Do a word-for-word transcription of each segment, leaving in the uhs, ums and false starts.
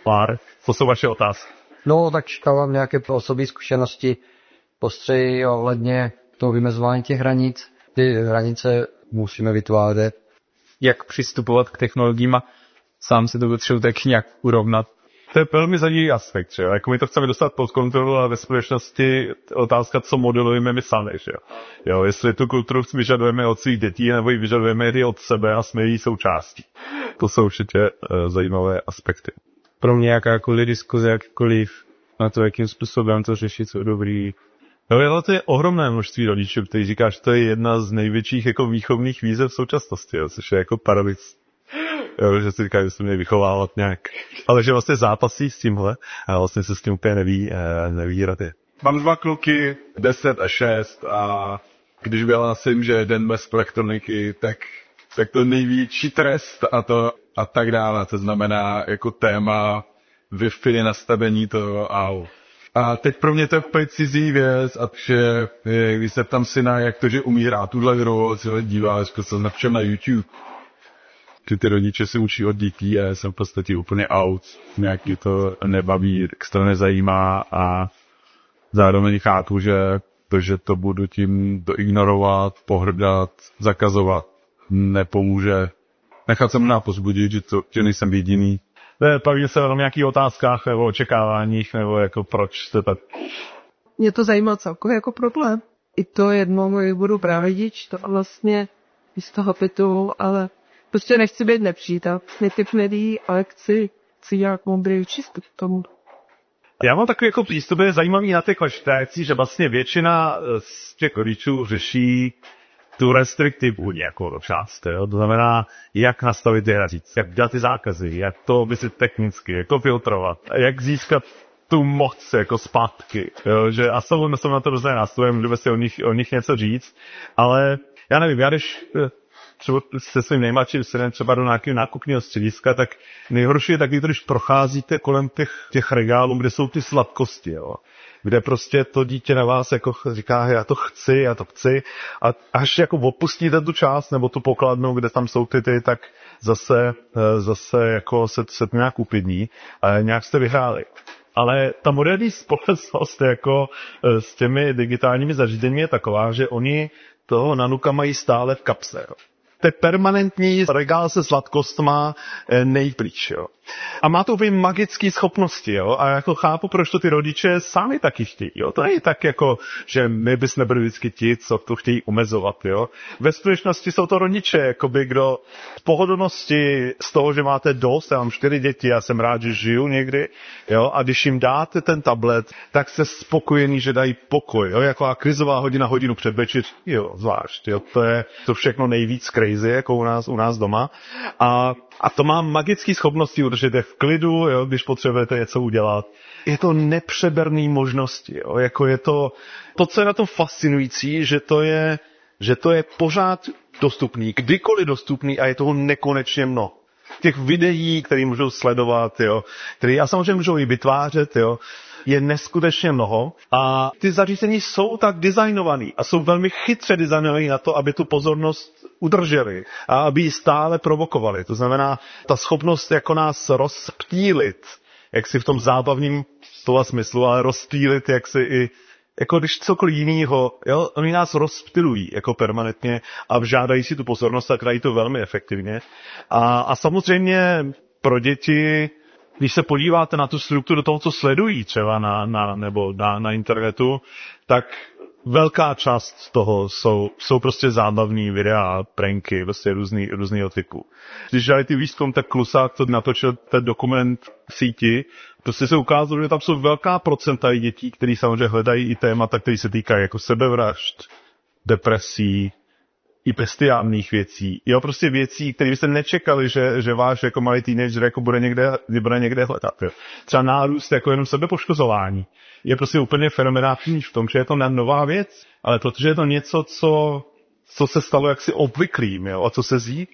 pár. Co jsou vaše otázky? No, tak mám nějaké osobní zkušenosti, postřeji ohledně toho vymezování těch hranic. Ty hranice musíme vytvářet. Jak přistupovat k technologiím a sám si to potřebuji tak nějak urovnat. To je velmi zajímavý aspekt, že jo? Jako my to chceme dostat pod kontrolu a ve skutečnosti otázka, co modelujeme my sami, že jo? Jo, jestli tu kulturu vyžadujeme od svých dětí, nebo ji vyžadujeme i od sebe a jsme její součástí. To jsou určitě uh, zajímavé aspekty. Pro mě jakákoliv diskuze, jakkoliv na to, jakým způsobem to řešit, co dobrý. No, ale to je ohromné množství rodičů, který říká, že to je jedna z největších jako výchovných výzev v současnosti, jo, což je jako paradox. Jo, že si říkají, že se mě vychovávat nějak. Ale že vlastně zápasí s tímhle a vlastně se s tím úplně neví, neví rady. Mám dva kluky, deset a šest a když vyhlásím, že den bez elektroniky, tak, tak to největší trest a to a tak dále. To znamená jako téma Wi-Fi, nastavení toho au. A teď pro mě to je úplně cizí věc a že když se tam syna, jak to, že umírá tuhle hru, se dívá, že se navčem na YouTube. Že ty rodiče se učí od dětí a jsem v podstatě úplně out. Nějaký to nebaví, extra nezajímá a zároveň chápu, že to, že to budu tím ignorovat, pohrdat, zakazovat, nepomůže. Nechat se mnou pozbudit, že, to, že nejsem jediný. Bavíme se o nějakých otázkách nebo očekáváních, nebo jako proč jste tak. Mě to zajímá celkově jako problém. I to jedno, můj budu pravidič, to vlastně z toho pitu, ale prostě nechci být nepřítel. Mě typ médií, ale chci, chci nějak moudrý přístup k tomu. Já mám takový jako přístup, je zajímavý na těch konštací, že vlastně většina z těch rodičů řeší tu restriktivní jako část, jo? To znamená, jak nastavit ty hranice, jak dělat ty zákazy, jak to vysvětlit technicky, jak to filtrovat, jak získat tu moc jako zpátky, jo? Že a samozřejmě jsou na to různé nástroje, můžeme si o nich, o nich něco říct, ale já nevím, já když třeba se svým nejmladším synem třeba do nějakého nákupního střediska, tak nejhorší je taky, když procházíte kolem těch, těch regálů, kde jsou ty sladkosti, jo? Kde prostě to dítě na vás jako říká, já to chci, já to chci a až jako opustíte tu část nebo tu pokladnu, kde tam jsou ty, ty tak zase, zase jako se, se to nějak upidní a nějak jste vyhráli. Ale ta moderní společnost jako s těmi digitálními zařízeními je taková, že oni toho nanuka mají stále v kapse. Jo. To je permanentní regál se sladkostma nejblíž, jo. A má to úplně magické schopnosti, jo. A jako chápu, proč to ty rodiče sami taky chtějí, jo. To není tak jako, že my bys nebyli vždycky ti, co to chtějí omezovat, jo. Ve skutečnosti jsou to rodiče, jakoby kdo z pohodlnosti z toho, že máte dost, já mám čtyři děti, já jsem rád, že žiju někdy, jo. A když jim dáte ten tablet, tak se spokojení, že dají pokoj, jo. Jako krizová hodina, hodinu před večer, jo, zvlášť, jo. To je to všechno nejvíc crazy, jako u nás, u nás doma. A, a to má magické schopnosti udržet je v klidu, jo, když potřebujete něco udělat. Je to nepřeberný možnosti, jo, jako je to, to, co je na tom fascinující, že to je, že to je pořád dostupný, kdykoliv dostupný a je toho nekonečně mnoho. Těch videí, které můžou sledovat, jo, které a samozřejmě můžou i vytvářet, jo, je neskutečně mnoho a ty zařízení jsou tak designovaný a jsou velmi chytře designovaný na to, aby tu pozornost udrželi a aby ji stále provokovali. To znamená, ta schopnost jako nás rozptýlit, jak si v tom zábavním slova smyslu, ale rozptýlit, jak si i jako když cokoliv jinýho, jo, oni nás rozptylují jako permanentně a žádají si tu pozornost a krají to velmi efektivně. A, a samozřejmě pro děti, když se podíváte na tu strukturu toho, co sledují třeba na, na, nebo na, na internetu, tak velká část toho jsou, jsou prostě zábavní videa, pranky, prostě různý, různýho typu. Když dělali ty výzkum, tak Klusák to natočil ten dokument v síti, prostě se ukázalo, že tam jsou velká procenta dětí, které samozřejmě hledají i témata, které se týkají jako sebevražd, depresí, i bestiálních věcí. Jo, prostě věcí, které byste nečekali, že, že váš jako malý teenager jako bude někde, bude někde hledat. Jo. Třeba nárůst jako jenom sebepoškozování je prostě úplně fenomenální v tom, že je to nová věc, ale protože je to něco, co, co se stalo jaksi obvyklým, jo, a co se zjí.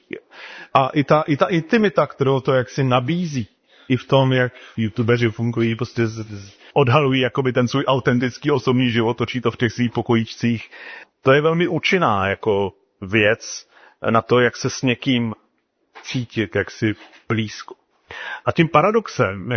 A i ta, i ta intimita, kterou to jaksi nabízí, i v tom, jak youtubeři fungují, prostě z, z, odhalují jakoby ten svůj autentický osobní život, točí to v těch svých pokojíčcích. To je velmi účinná jako věc na to, jak se s někým cítit, jak si blízko. A tím paradoxem,